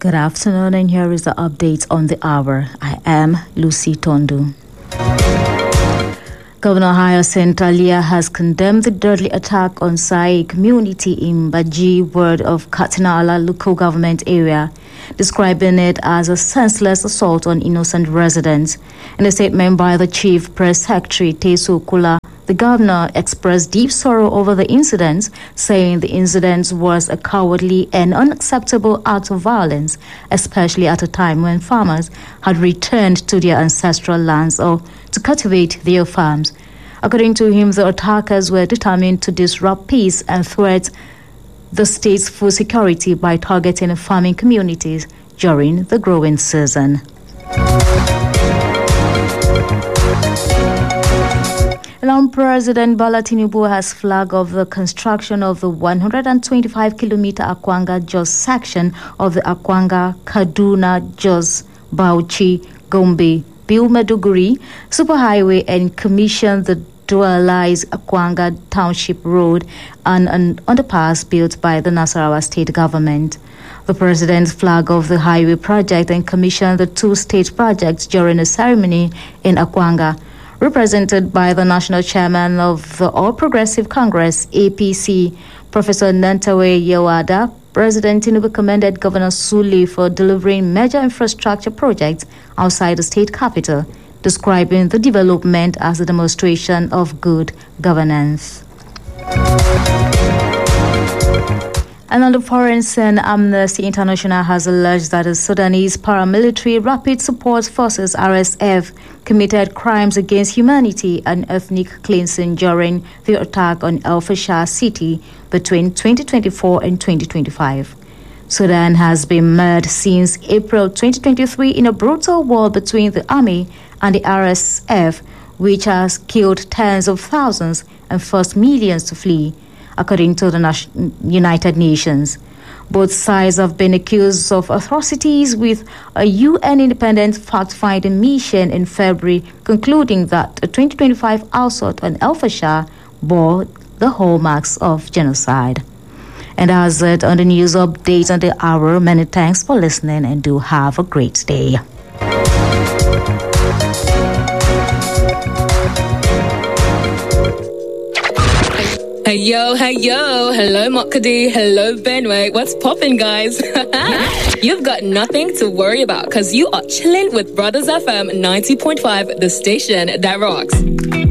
Good afternoon, and here is the update on the hour. I am Lucy Tondu. Governor Hyacinth Alia has condemned the deadly attack on Sai community in Baji ward of Katinala local government area, describing it as a senseless assault on innocent residents. In a statement by the Chief Press Secretary Teso Kula, the governor expressed deep sorrow over the incident, saying the incident was a cowardly and unacceptable act of violence, especially at a time when farmers had returned to their ancestral lands or to cultivate their farms. According to him, the attackers were determined to disrupt peace and threat the state's food security by targeting farming communities during the growing season. Now, President Bola Tinubu has flagged off the construction of the 125-kilometer Akwanga-Jos section of the Akwanga-Kaduna-Jos Bauchi-Gombe Biu-Maiduguri superhighway and commissioned the dualized Akwanga Township Road and an underpass built by the Nasarawa state government. The president flagged off the highway project and commissioned the two state projects during a ceremony in Akwanga. Represented by the national chairman of the All Progressive Congress, APC, Professor Nantawe Yewada, President Tinubu commended Governor Suli for delivering major infrastructure projects outside the state capital, describing the development as a demonstration of good governance. And on the foreign scene, Amnesty International has alleged that the Sudanese paramilitary Rapid Support Forces RSF committed crimes against humanity and ethnic cleansing during the attack on El Fasher city between 2024 and 2025. Sudan has been mired since April 2023 in a brutal war between the army and the RSF, which has killed tens of thousands and forced millions to flee, according to the United Nations. Both sides have been accused of atrocities, with a UN independent fact-finding mission in February concluding that a 2025 assault on El Fasher bore the hallmarks of genocide. And that's it on the news update on the hour. Many thanks for listening, and do have a great day. Hey yo, hello Mokadi, hello Benway, what's poppin' guys? You've got nothing to worry about, cause you are chilling with Brothers FM 90.5, the station that rocks.